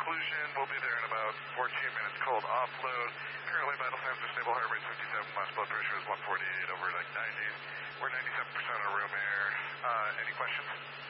conclusion. We'll be there in about 14 minutes. Cold offload. Currently, vital signs are stable. Heart rate 57. Last blood pressure is 148 over like 90s. We're 97% of room air. Any questions?